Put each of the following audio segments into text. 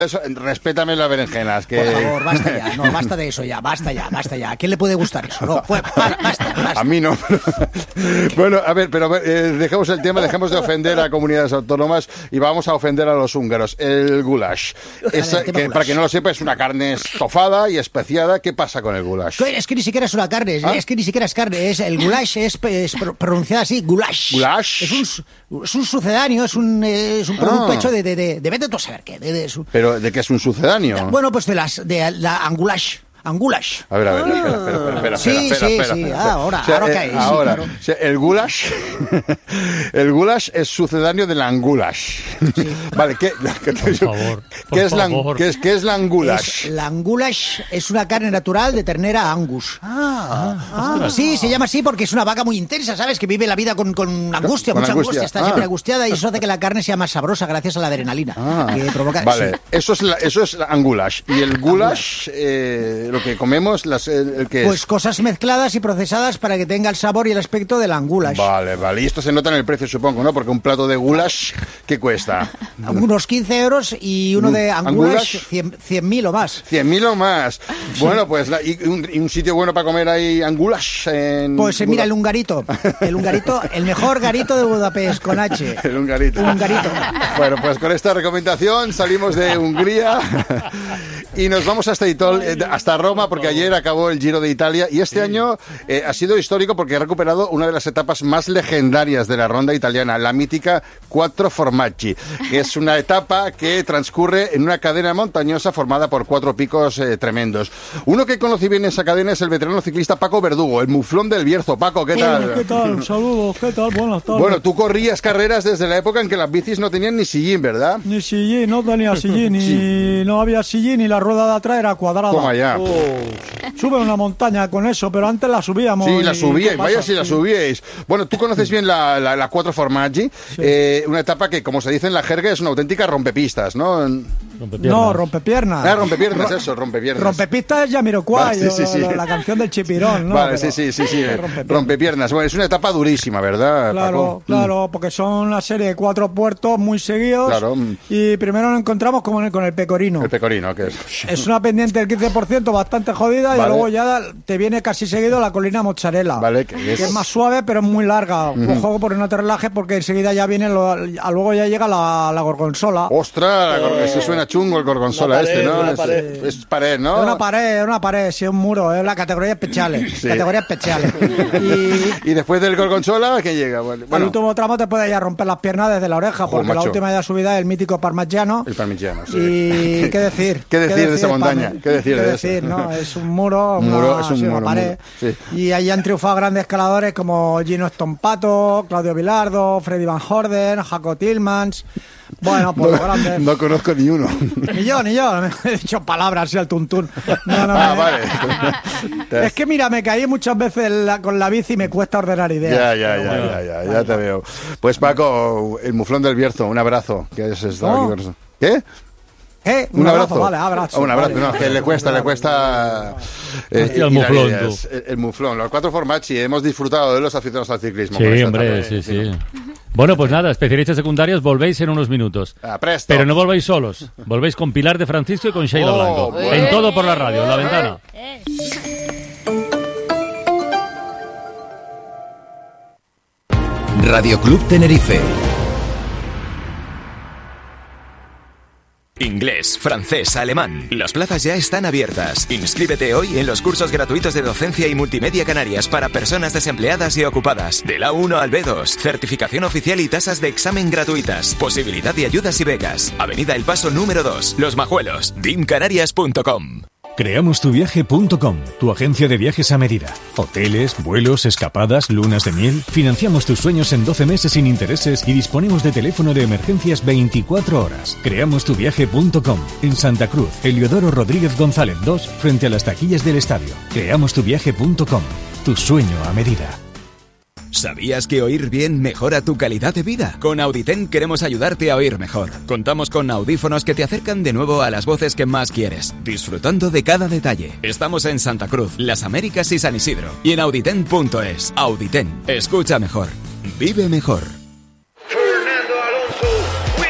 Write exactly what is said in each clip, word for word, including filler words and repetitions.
Eso, respétame las berenjenas. Que... Por favor, basta ya, no, basta de eso ya, basta ya, basta ya. ¿A quién le puede gustar eso? No, pues, basta, basta. A mí no. Bueno, a ver, pero eh, dejemos el tema, dejemos de ofender a comunidades autónomas y vamos a ofender a los húngaros. El goulash. Es, ver, que, goulash? Para quien no lo sepa, es una carne estofada y especiada. ¿Qué pasa con el goulash? Es que ni siquiera es una carne, ¿Ah? es que ni siquiera es carne. Es, el goulash es, es pronunciado así, goulash. ¿Goulash? Es un, es un sucedáneo, es un, es un producto ah. hecho de, de, de, de, de, de saber qué. De, de su... Pero ¿de qué es un sucedáneo? Bueno, pues de las de la angulash. Angulash. A ver, a ver, espera, espera, espera, espera, sí, espera, sí, espera, sí, espera, ah, ahora, o sea, ahora eh, cae. Ahora, sí, claro. o sea, el goulash, el goulash es sucedáneo del angulash. Sí. Vale, ¿qué, por favor, por ¿qué, es la, favor. ¿qué, es, ¿qué es la angulash? Es, la angulash es una carne natural de ternera Angus. Ah, ah, ah, sí, se llama así porque es una vaca muy intensa, ¿sabes? Que vive la vida con, con angustia, con mucha angustia, angustia. está ah. siempre angustiada y eso hace que la carne sea más sabrosa gracias a la adrenalina ah. que provoca. Vale, sí. eso es la, eso es la angulash. Y el goulash, eh, lo que comemos, las, el, el que Pues cosas mezcladas y procesadas para que tenga el sabor y el aspecto del angulash. Vale, vale. Y esto se nota en el precio, supongo, ¿no? Porque un plato de goulash, ¿qué cuesta? Unos quince euros y uno de angulash, cien mil o más. cien mil o más. Bueno, pues, la, y, un, y un sitio bueno para comer ahí angulash en... Pues eh, mira, el Hungarito. El Hungarito, el mejor garito de Budapest, con H. El Hungarito. Hungarito. Bueno, pues con esta recomendación salimos de Hungría y nos vamos hasta Itol, hasta Roma, porque ayer acabó el Giro de Italia y este sí. año eh, ha sido histórico porque ha recuperado una de las etapas más legendarias de la ronda italiana, la mítica Quattro Formaggi, que es una etapa que transcurre en una cadena montañosa formada por cuatro picos eh, tremendos. Uno que conoce bien esa cadena es el veterano ciclista Paco Verdugo, el muflón del Bierzo. Paco, ¿qué tal? Hola, ¿qué tal? Saludos, ¿qué tal? Buenas tardes. Bueno, tú corrías carreras desde la época en que las bicis no tenían ni sillín, ¿verdad? Ni sillín, no tenía sillín, ni sí. no había sillín y la rueda de atrás era cuadrada. Toma ya. Oh. Sube una montaña con eso, pero antes la subíamos. Sí, la subíais, vaya si la subíais. Bueno, tú conoces bien la, la, la Quattro Formaggi, sí. eh, una etapa que, como se dice en la jerga, es una auténtica rompepistas, ¿no? Rompepiernas. No, rompepiernas. Ah, rompepiernas, Ro- eso, rompepiernas. Rompepistas es Jamiroquai, vale, sí, sí, sí. La, la canción del Chipirón, ¿no? Vale, pero, sí, sí, sí, sí. Rompepiernas. rompepiernas. Bueno, es una etapa durísima, ¿verdad, Claro, Paco? claro, mm. porque son una serie de cuatro puertos muy seguidos. Claro. Y primero nos encontramos con el, con el Pecorino. El Pecorino, ¿qué es? Es una pendiente del quince por ciento bastante jodida, vale. Y luego ya te viene casi seguido la colina Mozzarella. Vale, que es... que es más suave, pero es muy larga. Uh-huh. Ojo, porque no te relajes, porque enseguida ya viene, lo, luego ya llega la, la Gorgonzola. ¡Ostras! Eh, se suena chungo el Gorgonzola pared, este, ¿no? Es pared. Es, es pared, ¿no? Es una pared, es una pared, sí, es un muro, es la categoría especiales. Sí. Categoría especiales. Y... y después del Gorgonzola, ¿qué llega? Bueno, al último tramo te puede ya romper las piernas desde la oreja, porque oh, la última ya subida es el mítico Parmigiano. El Parmigiano, sí. Y qué decir. ¿Qué decir, ¿Qué decir de esa montaña? Parme... ¿Qué decir ¿Qué de decir? eso? No, es un muro, un una, muro es un sí, muro, una pared. Muro, sí. Y ahí han triunfado grandes escaladores como Gino Stompato, Claudio Bilardo, Freddy Van Horden, Jaco Tillmans. Bueno, pues no, grandes. No conozco ni uno. Ni yo, ni yo. He dicho palabras así al tuntún. No, no, ah, me... vale. Es que mira, me caí muchas veces la, con la bici y me cuesta ordenar ideas. Ya, ya, ya, bueno, ya, ya, ya, ya te veo. Pues Paco, el muflón del Bierzo, un abrazo. ¿Qué es esto? ¿Oh? ¿Qué? ¿Eh? Un, un abrazo. abrazo. Vale, abrazo. Oh, un abrazo, vale. no, que le cuesta, le cuesta... Eh, Hostia, el muflón, tú. El, el muflón, los Quattro Formaggi, hemos disfrutado de los aficionados al ciclismo. Sí, hombre, etapa, sí, sí. Bueno, pues nada, especialistas secundarios, volvéis en unos minutos. Ah, presto. Pero no volvéis solos, volvéis con Pilar de Francisco y con Sheila oh, Blanco. Bueno. En Todo por la Radio, en La Ventana. Eh. Radio Club Tenerife. Inglés, francés, alemán. Las plazas ya están abiertas. Inscríbete hoy en los cursos gratuitos de docencia y multimedia Canarias para personas desempleadas y ocupadas. De la uno al B dos. Certificación oficial y tasas de examen gratuitas. Posibilidad de ayudas y becas. Avenida El Paso número dos. Los Majuelos. dimcanarias punto com. Creamos tu viaje punto com, tu agencia de viajes a medida. Hoteles, vuelos, escapadas, lunas de miel. Financiamos tus sueños en doce meses sin intereses y disponemos de teléfono de emergencias veinticuatro horas. Creamos tu viaje punto com, en Santa Cruz, Eliodoro Rodríguez González dos, frente a las taquillas del estadio. Creamos tu viaje punto com, tu sueño a medida. ¿Sabías que oír bien mejora tu calidad de vida? Con Auditen queremos ayudarte a oír mejor. Contamos con audífonos que te acercan de nuevo a las voces que más quieres, disfrutando de cada detalle. Estamos en Santa Cruz, Las Américas y San Isidro. Y en auditen punto es. Auditen. Escucha mejor. Vive mejor. Fernando Alonso wins.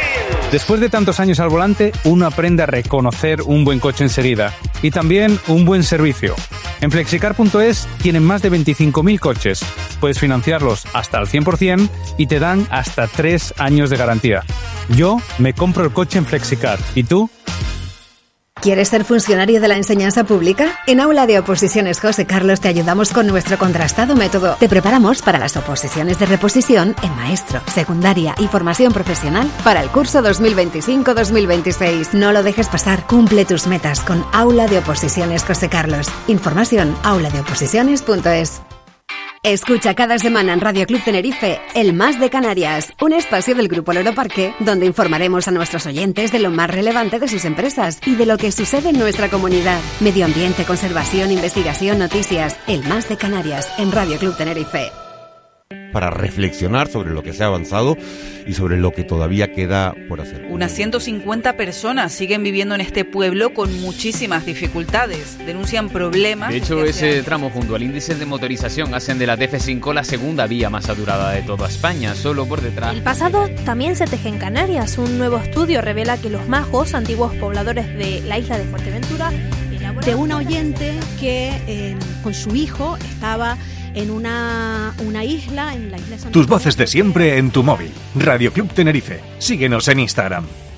Después de tantos años al volante, uno aprende a reconocer un buen coche enseguida y también un buen servicio. En flexicar punto es tienen más de veinticinco mil coches. Puedes financiarlos hasta al cien por ciento y te dan hasta tres años de garantía. Yo me compro el coche en Flexicar. ¿Y tú? ¿Quieres ser funcionario de la enseñanza pública? En Aula de Oposiciones José Carlos te ayudamos con nuestro contrastado método. Te preparamos para las oposiciones de reposición en maestro, secundaria y formación profesional para el curso dos mil veinticinco dos mil veintiséis. No lo dejes pasar, cumple tus metas con Aula de Oposiciones José Carlos. Información aula de oposiciones punto es. Escucha cada semana en Radio Club Tenerife El Más de Canarias, un espacio del Grupo Loro Parque donde informaremos a nuestros oyentes de lo más relevante de sus empresas y de lo que sucede en nuestra comunidad. Medio ambiente, conservación, investigación, noticias. El Más de Canarias en Radio Club Tenerife. Para reflexionar sobre lo que se ha avanzado y sobre lo que todavía queda por hacer. Unas ciento cincuenta personas siguen viviendo en este pueblo con muchísimas dificultades. Denuncian problemas. De hecho, ese tramo junto al índice de motorización hacen de la D F cinco la segunda vía más saturada de toda España, solo por detrás. El pasado también se teje en Canarias. Un nuevo estudio revela que los majos, antiguos pobladores de la isla de Fuerteventura, de una oyente que eh, con su hijo estaba en una, una isla, en la isla de Santa Tus voces de siempre en tu móvil. Radio Club Tenerife. Síguenos en Instagram.